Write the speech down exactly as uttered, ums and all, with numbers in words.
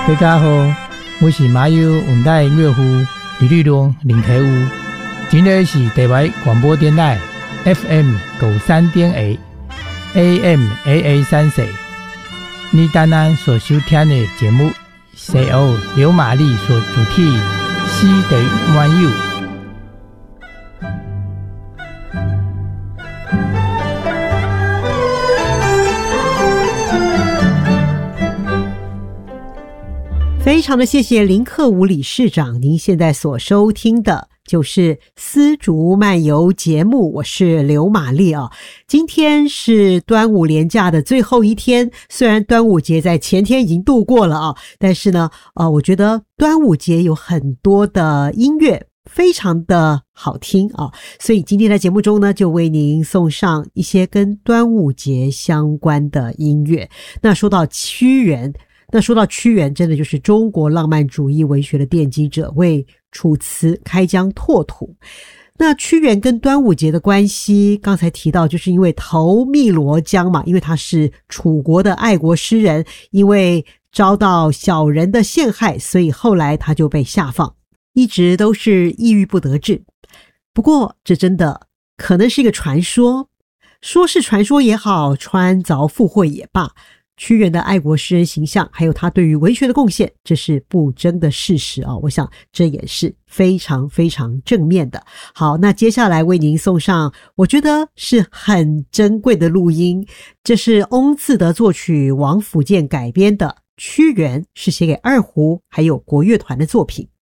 大家好，我是马友文代乐府李律龙林开武。今日是台湾广播电台 F M 九三点一 A M A A 三四。你单单所收听的节目是由刘玛丽所主持《西地漫友》。 非常的谢谢林克武理事长，您现在所收听的就是丝竹漫游节目，我是刘玛丽啊。今天是端午连假的最后一天，虽然端午节在前天已经度过了啊，但是呢，呃，我觉得端午节有很多的音乐非常的好听啊，所以今天的节目中呢，就为您送上一些跟端午节相关的音乐。那说到屈原，那说到屈原，真的就是中国浪漫主义文学的奠基者，为楚辞开疆拓土。那屈原跟端午节的关系，刚才提到就是因为投汨罗江嘛，因为他是楚国的爱国诗人，因为遭到小人的陷害，所以后来他就被下放，一直都是抑郁不得志。不过这真的可能是一个传说，说是传说也好，穿凿附会也罢，屈原的爱国诗人形象，还有他对于文学的贡献，这是不争的事实啊！我想这也是非常非常正面的。好，那接下来为您送上我觉得是很珍贵的录音，这是翁自德作曲，王府建改编的《屈原》，是写给二胡还有国乐团的作品。